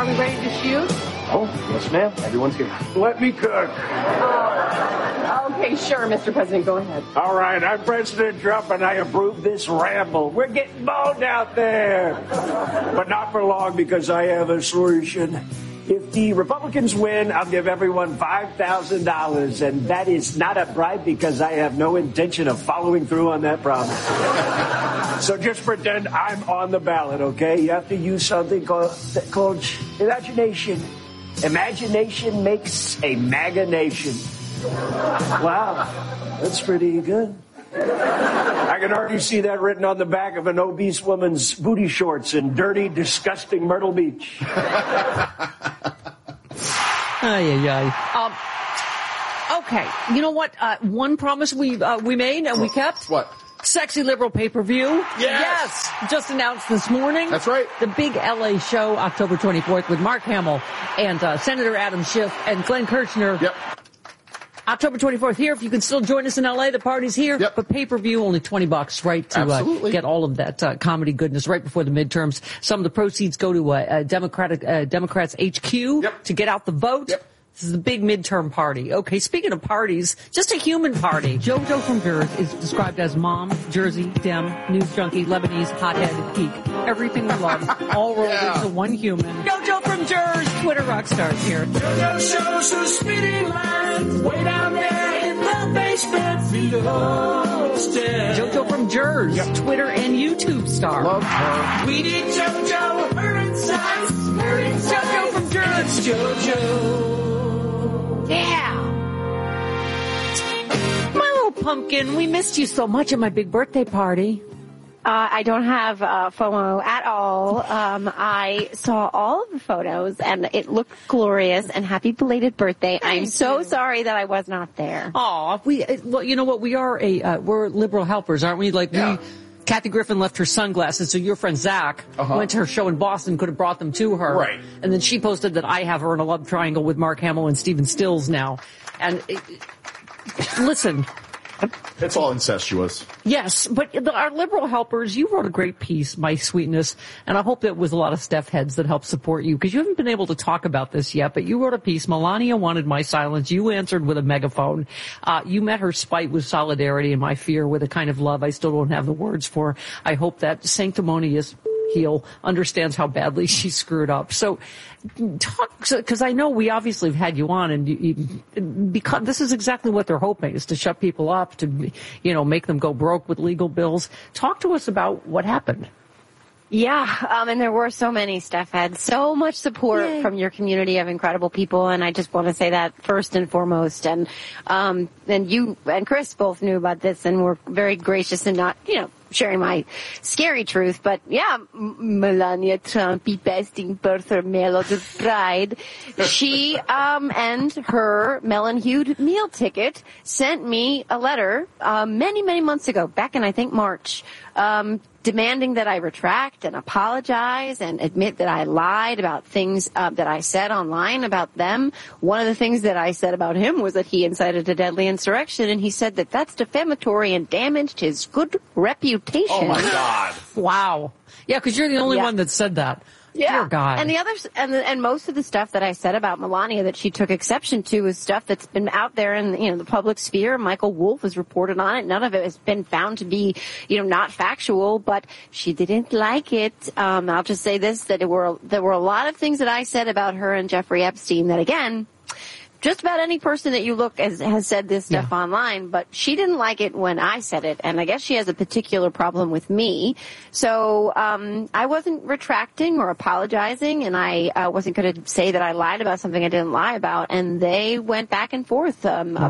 Are we ready to shoot? Oh, yes, ma'am. Everyone's here. Let me cook. Okay, sure, Mr. President. Go ahead. All right, I'm President Trump, and I approve this ramble. We're getting boned out there. But not for long, because I have a solution. If the Republicans win, I'll give everyone $5,000, and that is not a bribe because I have no intention of following through on that promise. So just pretend I'm on the ballot, okay? You have to use something called imagination. Imagination makes a MAGA nation. Wow, that's pretty good. I can already see that written on the back of an obese woman's booty shorts in dirty, disgusting Myrtle Beach. Okay, you know what? One promise we made and we kept. What? Sexy Liberal pay-per-view. Yes. Just announced this morning. That's right. The big LA show, October 24th, with Mark Hamill and Senator Adam Schiff and Glenn Kirshner. Yep. October 24th here. If you can still join us in LA, the party's here. Yep. But pay-per-view, only $20, right? To get all of that comedy goodness right before the midterms. Some of the proceeds go to Democrats HQ to get out the vote. Yep. This is the big midterm party. Okay, speaking of parties, just a human party. JoJo from Jersey is described as mom, Jersey, Dem, news junkie, Lebanese, hothead, geek. Everything we love, all rolled into one human. JoJo from Jersey, Twitter rock stars here. JoJo shows her speeding line way down there in the basement below stairs. JoJo from Jersey, Twitter and YouTube star. Love her. We need JoJo, her insights, her insights. JoJo from Jersey. JoJo. Yeah. My little pumpkin, we missed you so much at my big birthday party. I don't have FOMO at all. I saw all of the photos, and it looked glorious, and happy belated birthday. I'm so sorry that I was not there. Aw, well, you know what? We're liberal helpers, aren't we? Kathy Griffin left her sunglasses, so your friend Zach went to her show in Boston, could have brought them to her. Right. And then she posted that I have her in a love triangle with Mark Hamill and Stephen Stills now. And listen. It's all incestuous. Yes, but our liberal helpers, you wrote a great piece, My Sweetness, and I hope that was a lot of Steph heads that helped support you, because you haven't been able to talk about this yet, but you wrote a piece, Melania wanted my silence, you answered with a megaphone, you met her spite with solidarity and my fear with a kind of love I still don't have the words for. I hope that sanctimonious heel understands how badly she screwed up. So because I know we obviously have had you on, and because this is exactly what they're hoping, is to shut people up, to, make them go broke with legal bills. Talk to us about what happened. Yeah, and there were so many, Steph had so much support from your community of incredible people, and I just want to say that first and foremost. And you and Chris both knew about this and were very gracious in not, sharing my scary truth. But yeah, Melania Trump, besting Bertha Melody Pride. She and her melon-hued meal ticket sent me a letter many, many months ago, back in, I think, March, demanding that I retract and apologize and admit that I lied about things that I said online about them. One of the things that I said about him was that he incited a deadly insurrection, and he said that that's defamatory and damaged his good reputation. Oh, my God. Wow. Yeah, because you're the only one that said that. Yeah. Dear God. And the others, and most of the stuff that I said about Melania that she took exception to is stuff that's been out there in, the public sphere. Michael Wolff has reported on it. None of it has been found to be, not factual, but she didn't like it. I'll just say this, that there were a lot of things that I said about her and Jeffrey Epstein that, again, just about any person that you look has said this stuff online, but she didn't like it when I said it, and I guess she has a particular problem with me. So I wasn't retracting or apologizing, and I wasn't going to say that I lied about something I didn't lie about, and they went back and forth.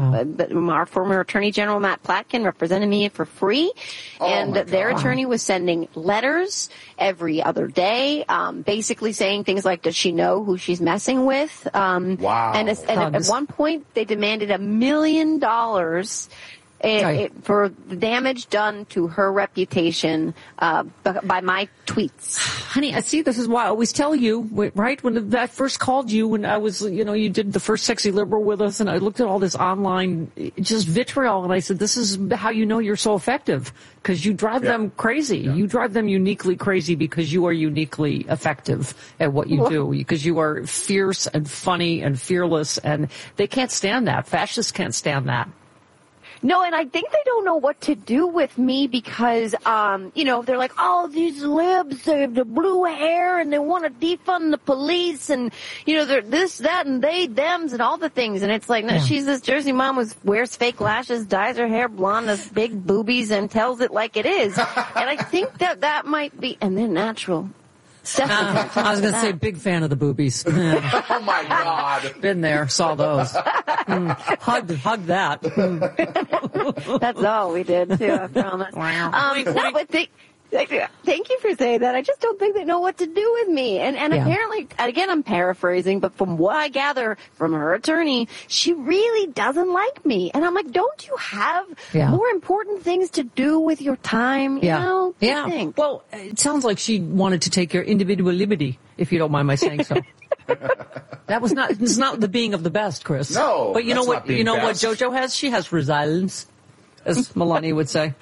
Our former Attorney General, Matt Platkin, represented me for free, and their attorney was sending letters every other day, basically saying things like, does she know who she's messing with? Wow. And at one point, they demanded $1 million for the damage done to her reputation by my tweets. Honey, I see. This is why I always tell you, right? When I first called you, when I was, you did the first Sexy Liberal with us, and I looked at all this online, just vitriol, and I said, this is how you know you're so effective, because you drive them crazy. Yeah. You drive them uniquely crazy because you are uniquely effective at what you do, because you are fierce and funny and fearless, and they can't stand that. Fascists can't stand that. No, and I think they don't know what to do with me because, they're like, oh, these libs, they have the blue hair and they want to defund the police and, they're this, that, and they, thems and all the things. And it's like, no, she's this Jersey mom who wears fake lashes, dyes her hair blonde, has big boobies, and tells it like it is. And I think that might be, and they're natural. I was going to say, big fan of the boobies. Oh my God. Been there, saw those. Hug that. That's all we did too, I promise. But thank you for saying that. I just don't think they know what to do with me. And apparently, again, I'm paraphrasing, but from what I gather from her attorney, she really doesn't like me. And I'm like, don't you have more important things to do with your time? You know? Yeah. Think? Well, it sounds like she wanted to take your individual liberty, if you don't mind my saying so. It's not the being of the best, Chris. No. But you know what JoJo has? She has resilience, as Melania would say.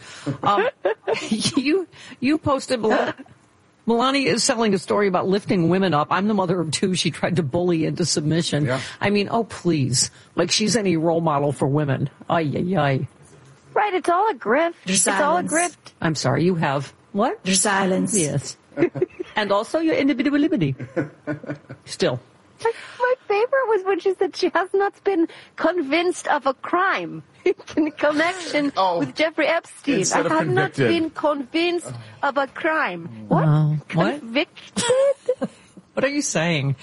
You posted, Melania is telling a story about lifting women up. I'm the mother of two she tried to bully into submission. Yeah. I mean, oh, please. Like she's any role model for women. Ay, ay, ay. Right, it's all a grift. It's all a grift. I'm sorry, you have what? Your silence. Yes. And also your individual liberty. Still. My favorite was when she said she has not been convinced of a crime in connection with Jeffrey Epstein. I have not been convinced of a crime. What? Convicted? What are you saying?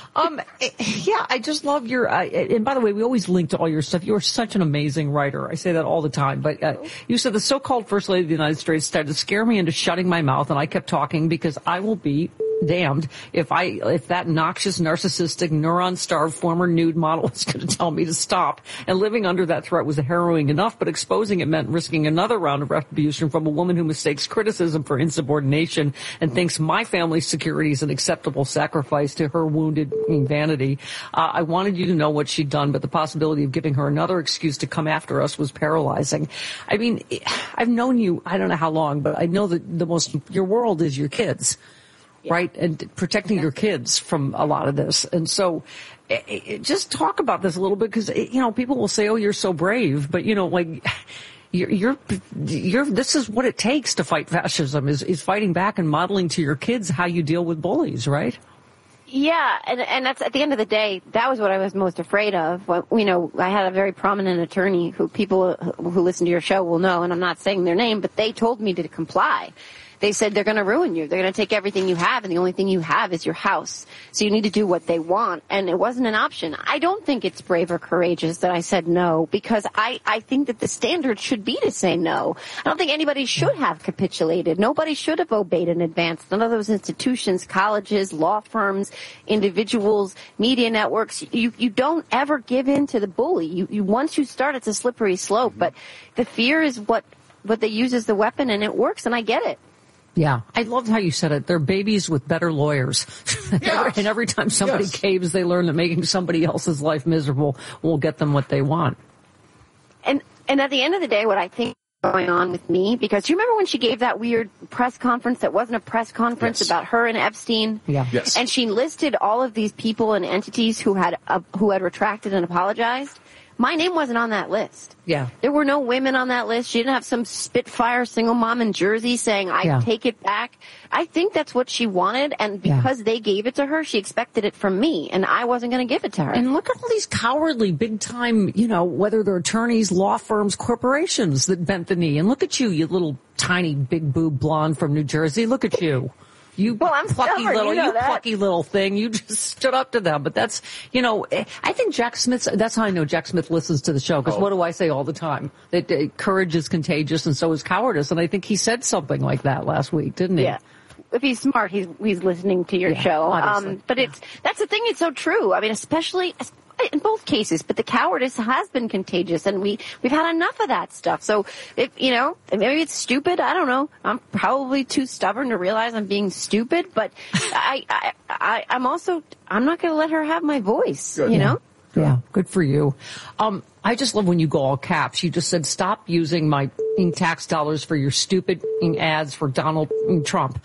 I just love your, and by the way, we always link to all your stuff. You're such an amazing writer. I say that all the time, but, you said the so-called First Lady of the United States started to scare me into shutting my mouth, and I kept talking because I will be damned if that noxious, narcissistic, neuron-starved former nude model is going to tell me to stop. And living under that threat was harrowing enough, but exposing it meant risking another round of retribution from a woman who mistakes criticism for insubordination and thinks my family's security is an acceptable sacrifice to her wounded vanity. I wanted you to know what she'd done, but the possibility of giving her another excuse to come after us was paralyzing. I mean, I've known you, I don't know how long, but I know that your world is your kids. Right? And protecting your kids from a lot of this. And so just talk about this a little bit because, people will say, oh, you're so brave. But, you're this is what it takes to fight fascism is fighting back and modeling to your kids how you deal with bullies, right? Yeah, and that's at the end of the day, that was what I was most afraid of. I had a very prominent attorney who people who listen to your show will know, and I'm not saying their name, but they told me to comply. They said they're going to ruin you. They're going to take everything you have, and the only thing you have is your house. So you need to do what they want, and it wasn't an option. I don't think it's brave or courageous that I said no, because I think that the standard should be to say no. I don't think anybody should have capitulated. Nobody should have obeyed in advance. None of those institutions, colleges, law firms, individuals, media networks, you don't ever give in to the bully. You once you start, it's a slippery slope, but the fear is what they use as the weapon, and it works, and I get it. Yeah, I loved how you said it. They're babies with better lawyers. Yes. And every time somebody caves, they learn that making somebody else's life miserable will get them what they want. And at the end of the day, what I think is going on with me, because you remember when she gave that weird press conference that wasn't a press conference about her and Epstein? Yeah. Yes. And she listed all of these people and entities who had retracted and apologized. My name wasn't on that list. Yeah. There were no women on that list. She didn't have some Spitfire single mom in Jersey saying, I take it back. I think that's what she wanted, and because they gave it to her, she expected it from me, and I wasn't going to give it to her. And look at all these cowardly, big-time, whether they're attorneys, law firms, corporations that bent the knee. And look at you little tiny big-boob blonde from New Jersey. Look at you. You plucky little thing. You just stood up to them. But that's, I think Jack Smith, that's how I know Jack Smith listens to the show. Because what do I say all the time? That courage is contagious and so is cowardice. And I think he said something like that last week, didn't he? Yeah. If he's smart, he's listening to your show. But that's the thing. It's so true. I mean, especially in both cases, but the cowardice has been contagious, and we've had enough of that stuff. So, maybe it's stupid. I don't know. I'm probably too stubborn to realize I'm being stupid, but I'm not going to let her have my voice. Good. You know. Yeah, good for you. I just love when you go all caps. You just said, stop using my tax dollars for your stupid ads for Donald Trump.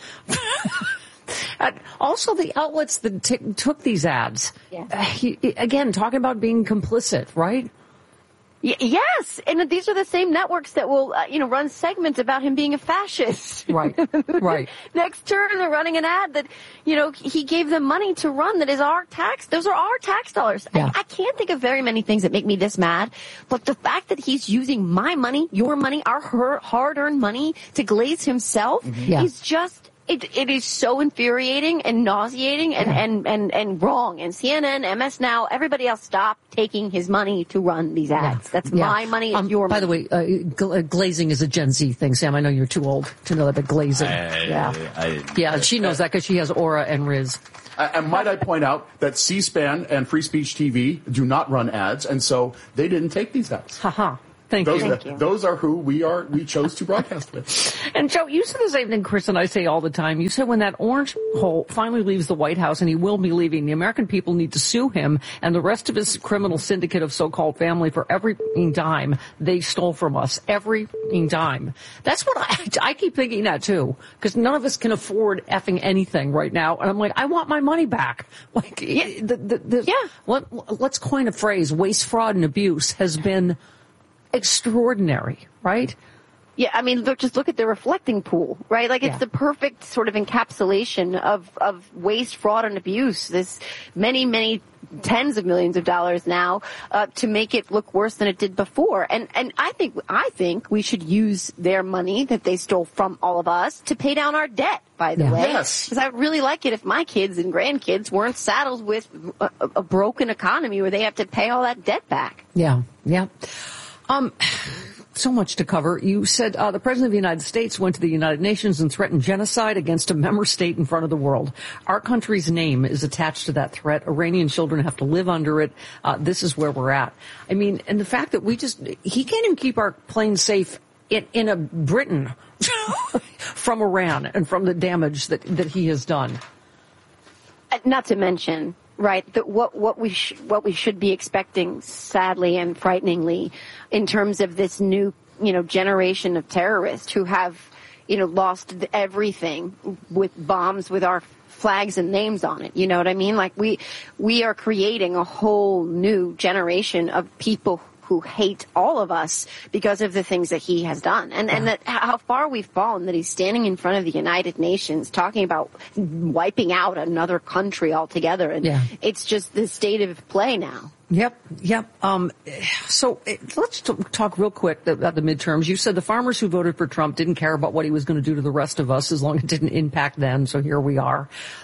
Also, the outlets that took these ads, again, talking about being complicit, right? Yes, and these are the same networks that will, run segments about him being a fascist. Right, right. Next turn, they're running an ad that, he gave them money to run that is our tax. Those are our tax dollars. Yeah. I can't think of very many things that make me this mad, but the fact that he's using my money, your money, our hard-earned money to glaze himself is just... It is so infuriating and nauseating and wrong. And CNN, MS Now, everybody else stop taking his money to run these ads. Yeah. That's my money. It's your money. By the way, glazing is a Gen Z thing, Sam. I know you're too old to know that, but glazing. She knows that because she has Aura and Riz. And might I point out that C-SPAN and Free Speech TV do not run ads, and so they didn't take these ads. Ha-ha. Thank you. Those are who we chose to broadcast with. And Joe, you said the same thing Chris and I say all the time. You said when that orange hole finally leaves the White House, and he will be leaving, the American people need to sue him and the rest of his criminal syndicate of so-called family for every dime they stole from us. Every dime. That's what I keep thinking that too, because none of us can afford effing anything right now. And I'm like, I want my money back. Like, let's coin a phrase. Waste, fraud, and abuse has been extraordinary, right? Yeah, I mean, just look at the reflecting pool, right? Like, it's the perfect sort of encapsulation of waste, fraud, and abuse. This many tens of millions of dollars now to make it look worse than it did before. And I think we should use their money that they stole from all of us to pay down our debt, by the way. Yes. Because I would really like it if my kids and grandkids weren't saddled with a broken economy where they have to pay all that debt back. Yeah. So much to cover. You said the President of the United States went to the United Nations and threatened genocide against a member state in front of the world. Our country's name is attached to that threat. Iranian children have to live under it. This is where we're at. I mean, and the fact that he can't even keep our planes safe in a Britain from Iran and from the damage that he has done. Not to mention, right, that what we should be expecting, sadly and frighteningly, in terms of this new, generation of terrorists who have, lost everything with bombs with our flags and names on it. You know what I mean? Like, we are creating a whole new generation of people who hate all of us because of the things that he has done. And that how far we've fallen, that he's standing in front of the United Nations talking about wiping out another country altogether. And it's just the state of play now. Yep. So let's talk real quick about the midterms. You said the farmers who voted for Trump didn't care about what he was going to do to the rest of us as long as it didn't impact them. So here we are.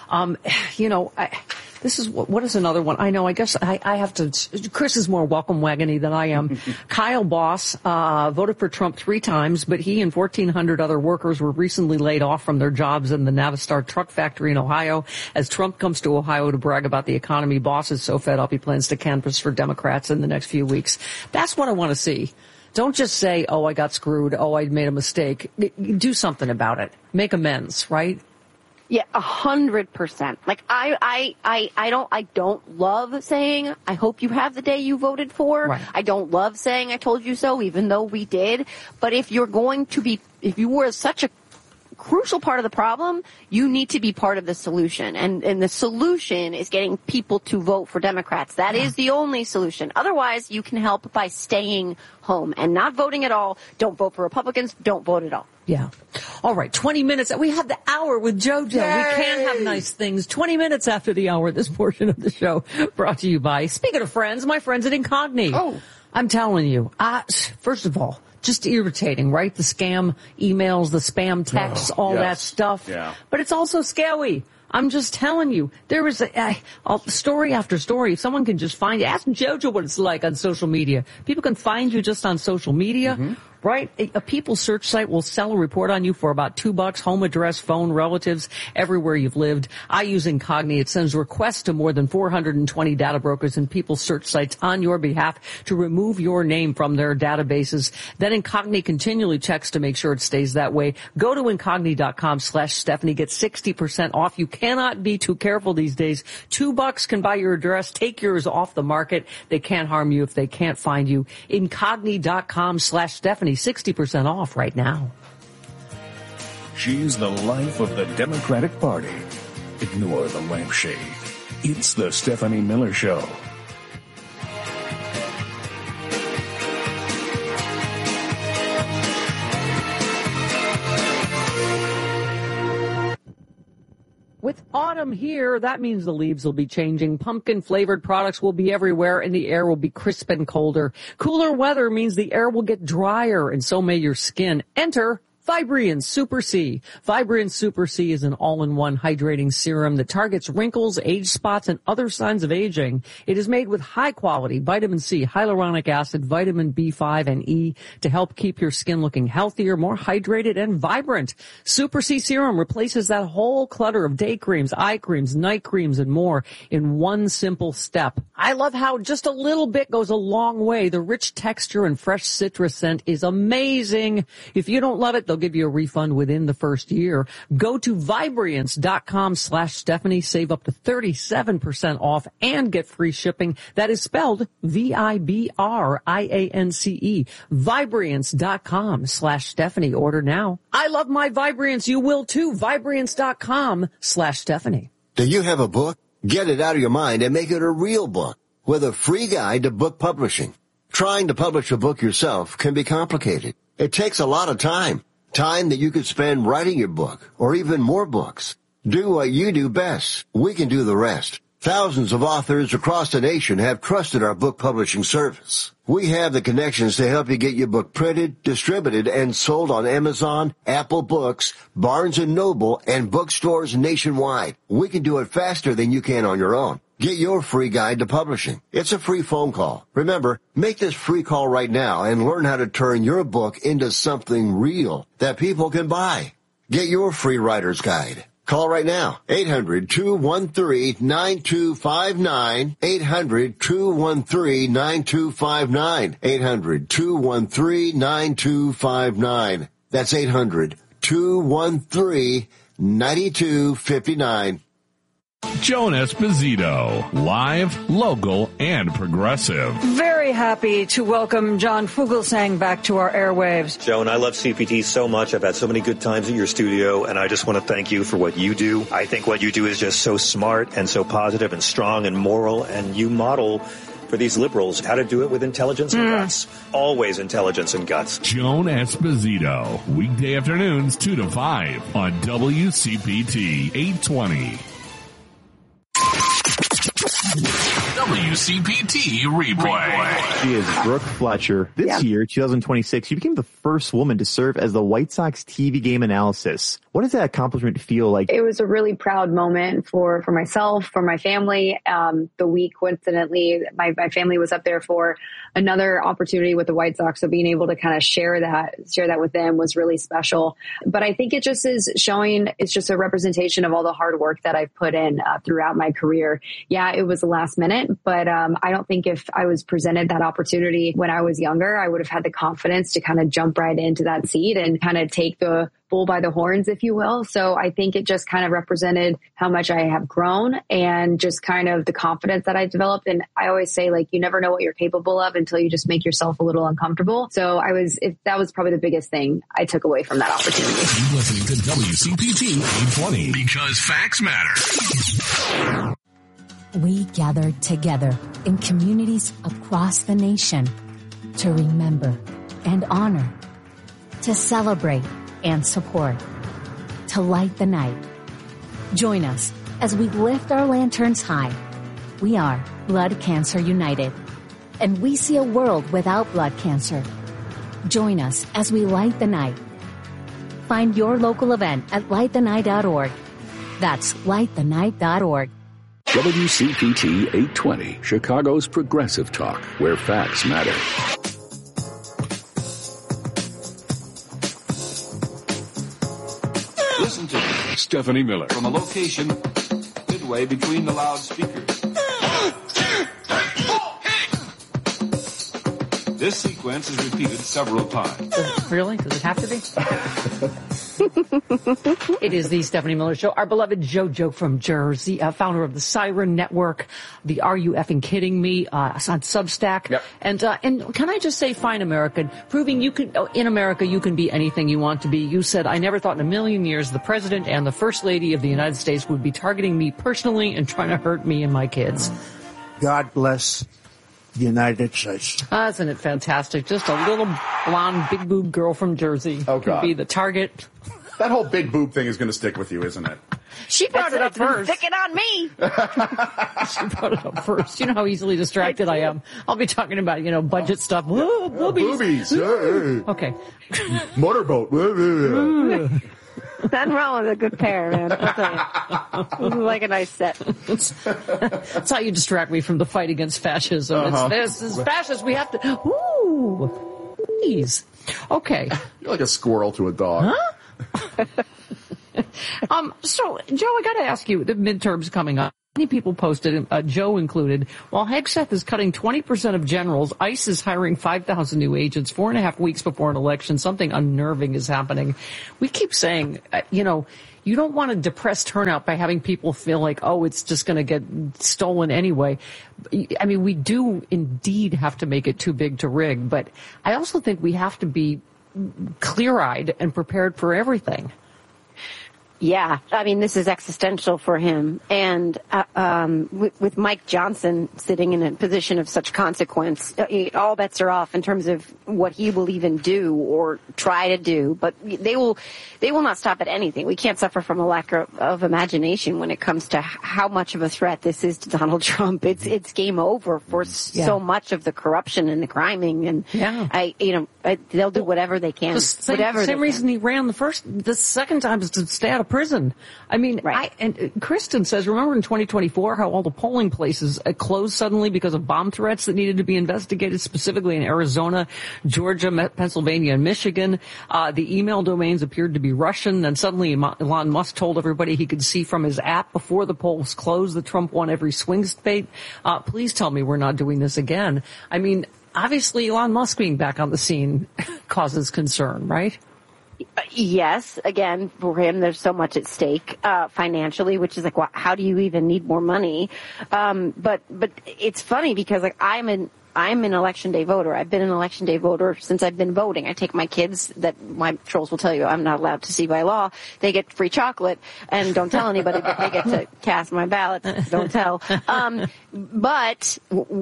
This is, what is another one? I know, I guess I have to, Chris is more welcome wagony than I am. Kyle Boss, voted for Trump 3 times, but he and 1,400 other workers were recently laid off from their jobs in the Navistar truck factory in Ohio. As Trump comes to Ohio to brag about the economy, Boss is so fed up he plans to canvass for Democrats in the next few weeks. That's what I want to see. Don't just say, oh, I got screwed. Oh, I made a mistake. Do something about it. Make amends, right? Yeah, 100%. Like, I don't love saying, I hope you have the day you voted for. Right. I don't love saying I told you so, even though we did. But if you were such a crucial part of the problem, you need to be part of the solution. And the solution is getting people to vote for Democrats. That is the only solution. Otherwise, you can help by staying home and not voting at all. Don't vote for Republicans. Don't vote at all. Yeah. All right. 20 minutes. We have the hour with JoJo. Yay! We can have nice things. 20 minutes after the hour, this portion of the show brought to you by, speaking of friends, my friends at Incogni. Oh. I'm telling you, first of all, just irritating, right? The scam emails, the spam texts, all that stuff. Yeah. But it's also scary. I'm just telling you, there is a story after story. If someone can just find you, ask JoJo what it's like on social media. People can find you just on social media, right? A People search site will sell a report on you for about $2, home address, phone, relatives, everywhere you've lived. I use Incogni. It sends requests to more than 420 data brokers and People search sites on your behalf to remove your name from their databases. Then Incogni continually checks to make sure it stays that way. Go to Incogni.com/Stephanie. Get 60% off. You cannot be too careful these days. $2 can buy your address. Take yours off the market. They can't harm you if they can't find you. Incogni.com/Stephanie. 60% off right now. She's the life of the Democratic Party. Ignore the lampshade. It's the Stephanie Miller Show. With autumn here, that means the leaves will be changing. Pumpkin-flavored products will be everywhere, and the air will be crisp and colder. Cooler weather means the air will get drier, and so may your skin. Enter Vibrian Super C. Vibrian Super C is an all-in-one hydrating serum that targets wrinkles, age spots, and other signs of aging. It is made with high-quality vitamin C, hyaluronic acid, vitamin B5, and E to help keep your skin looking healthier, more hydrated, and vibrant. Super C Serum replaces that whole clutter of day creams, eye creams, night creams, and more in one simple step. I love how just a little bit goes a long way. The rich texture and fresh citrus scent is amazing. If you don't love it, they'll give you a refund within the first year. Go to Vibriance.com/Stephanie. Save up to 37% off and get free shipping. That is spelled Vibriance. Vibriance.com/Stephanie. Order now. I love my Vibriance. You will too. Vibriance.com/Stephanie. Do you have a book? Get it out of your mind and make it a real book with a free guide to book publishing. Trying to publish a book yourself can be complicated. It takes a lot of time. Time that you could spend writing your book, or even more books. Do what you do best. We can do the rest. Thousands of authors across the nation have trusted our book publishing service. We have the connections to help you get your book printed, distributed, and sold on Amazon, Apple Books, Barnes & Noble, and bookstores nationwide. We can do it faster than you can on your own. Get your free guide to publishing. It's a free phone call. Remember, make this free call right now and learn how to turn your book into something real that people can buy. Get your free writer's guide. Call right now. 800-213-9259. 800-213-9259. 800-213-9259. That's 800-213-9259. Joan Esposito, live, local, and progressive. Very happy to welcome John Fugelsang back to our airwaves. Joan, I love CPT so much. I've had so many good times at your studio, and I just want to thank you for what you do. I think what you do is just so smart and so positive and strong and moral, and you model for these liberals how to do it with intelligence and guts. Always intelligence and guts. Joan Esposito, weekday afternoons 2 to 5 on WCPT 820. WCPT replay. She is Brooke Fletcher. This year, 2026, she became the first woman to serve as the White Sox TV game analysis. What does that accomplishment feel like? It was a really proud moment for myself, for my family. The week, coincidentally, my family was up there for another opportunity with the White Sox. So being able to kind of share that with them was really special. But I think it just is showing, it's just a representation of all the hard work that I've put in throughout my career. Yeah, it was the last minute, but I don't think if I was presented that opportunity when I was younger, I would have had the confidence to kind of jump right into that seat and kind of take the bull by the horns, if you will. So I think it just kind of represented how much I have grown and just kind of the confidence that I developed. And I always say, like, you never know what you're capable of until you just make yourself a little uncomfortable. So that was probably the biggest thing I took away from that opportunity. You're listening to WCPT 820 because facts matter. We gather together in communities across the nation to remember and honor, to celebrate and support, to light the night. Join us as we lift our lanterns high. We are Blood Cancer United, and we see a world without blood cancer. Join us as we light the night. Find your local event at lightthenight.org. That's lightthenight.org. WCPT 820, Chicago's progressive talk, where facts matter. Stephanie Miller. From a location midway between the loudspeakers. This sequence is repeated several times. Really? Does it have to be? It is the Stephanie Miller Show. Our beloved JoJo from Jersey, founder of the Siren Network, the Are You Effing Kidding Me on Substack. Yep. And can I just say, fine American, proving you can, in America, you can be anything you want to be. You said, I never thought in a million years the president and the first lady of the United States would be targeting me personally and trying to hurt me and my kids. God bless the United States. Isn't it fantastic? Just a little blonde, big boob girl from Jersey could be the target. That whole big boob thing is going to stick with you, isn't it? She brought it up first. Stick it on me. She brought it up first. You know how easily distracted I am. I'll be talking about, budget stuff. Whoa, boobies. Okay. Motorboat. Nothing wrong with a good pair, man. I'll tell you. Like a nice set. That's how you distract me from the fight against fascism. This is fascist. We have to. Ooh, please. Okay. You're like a squirrel to a dog. Huh? So, Joe, I got to ask you, the midterms coming up. Many people posted, Joe included, while Hegseth is cutting 20% of generals, ICE is hiring 5,000 new agents 4.5 weeks before an election. Something unnerving is happening. We keep saying, you don't want to depress turnout by having people feel like, it's just going to get stolen anyway. I mean, we do indeed have to make it too big to rig, but I also think we have to be clear-eyed and prepared for everything. Yeah, I mean, this is existential for him. And with Mike Johnson sitting in a position of such consequence, all bets are off in terms of what he will even do or try to do. But they will not stop at anything. We can't suffer from a lack of imagination when it comes to how much of a threat this is to Donald Trump. It's game over for so much of the corruption and the criming. And they'll do whatever they can. Same reason he ran the second time is to stay out of prison. I mean, and Kristen says, remember in 2024 how all the polling places closed suddenly because of bomb threats that needed to be investigated, specifically in Arizona, Georgia, Pennsylvania, and Michigan. The email domains appeared to be Russian, and suddenly Elon Musk told everybody he could see from his app before the polls closed that Trump won every swing state. Please tell me we're not doing this again. I mean, obviously Elon Musk being back on the scene causes concern, right? Yes. Again, for him, there's so much at stake, financially, which is like, how do you even need more money? But it's funny because I'm an election day voter. I've been an election day voter since I've been voting. I take my kids that my trolls will tell you I'm not allowed to see by law. They get free chocolate and don't tell anybody that they get to cast my ballot. Don't tell. But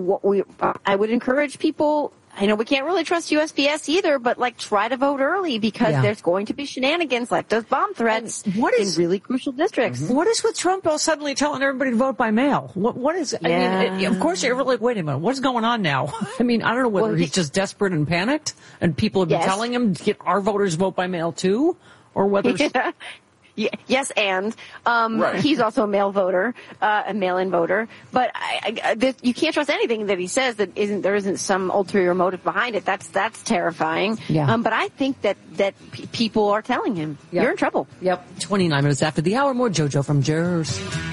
I would encourage people. I know we can't really trust USPS either, but try to vote early because there's going to be shenanigans like those bomb threats in really crucial districts. What is with Trump suddenly telling everybody to vote by mail? What is, I mean, of course you're like, wait a minute, what's going on now? I mean, I don't know whether he's just desperate and panicked and people have been telling him to get our voters vote by mail too, or whether... Yes, and he's also a mail voter, a mail-in voter. But you can't trust anything that he says that there isn't some ulterior motive behind it. That's terrifying. Yeah. But I think that people are telling him, you're in trouble. Yep. 29 minutes after the hour, more JoJo from Jersey.